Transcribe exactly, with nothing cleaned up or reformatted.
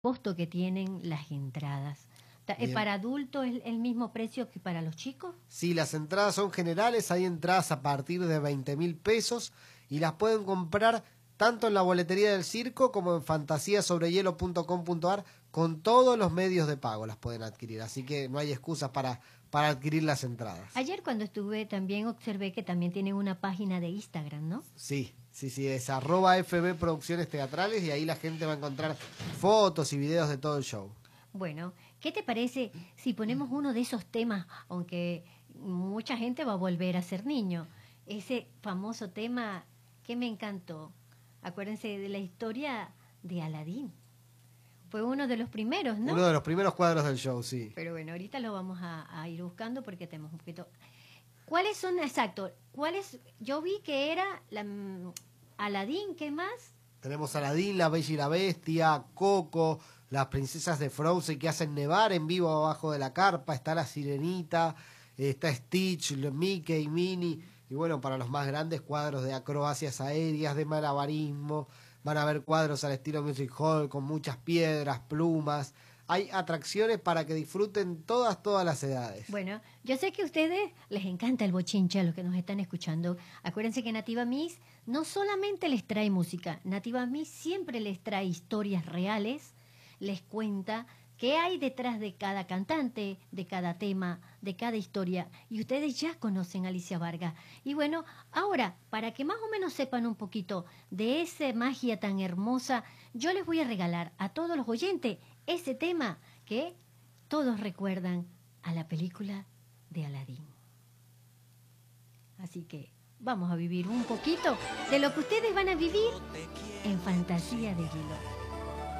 costo que tienen las entradas. Ta- eh, Bien. ¿Para adultos es el mismo precio que para los chicos? Sí, las entradas son generales, hay entradas a partir de veinte mil pesos y las pueden comprar tanto en la boletería del circo como en fantasía sobre hielo punto com punto ar, con todos los medios de pago las pueden adquirir, así que no hay excusas para, para adquirir las entradas. Ayer cuando estuve también observé que también tienen una página de Instagram, ¿no? Sí, sí, sí, es arroba F B Producciones Teatrales y ahí la gente va a encontrar fotos y videos de todo el show. Bueno, ¿qué te parece si ponemos uno de esos temas, aunque mucha gente va a volver a ser niño? Ese famoso tema que me encantó. Acuérdense de la historia de Aladín. Fue uno de los primeros, ¿no? Uno de los primeros cuadros del show, sí. Pero bueno, ahorita lo vamos a, a ir buscando porque tenemos un poquito. ¿Cuáles son, exacto? ¿Cuáles? Yo vi que era la mm, Aladín, ¿qué más? Tenemos Aladín, La Bella y la Bestia, Coco, las princesas de Frozen que hacen nevar en vivo abajo de la carpa, está la Sirenita, está Stitch, Mickey, Minnie, y bueno, para los más grandes, cuadros de acrobacias aéreas, de malabarismo, van a ver cuadros al estilo Music Hall con muchas piedras, plumas. Hay atracciones para que disfruten todas, todas las edades. Bueno, yo sé que a ustedes les encanta el bochinche a los que nos están escuchando. Acuérdense que Nativa Miss no solamente les trae música, Nativa Miss siempre les trae historias reales, les cuenta qué hay detrás de cada cantante, de cada tema, de cada historia. Y ustedes ya conocen a Alicia Vargas. Y bueno, ahora, para que más o menos sepan un poquito de esa magia tan hermosa, yo les voy a regalar a todos los oyentes ese tema que todos recuerdan a la película de Aladín. Así que vamos a vivir un poquito de lo que ustedes van a vivir en Fantasía de Hielo.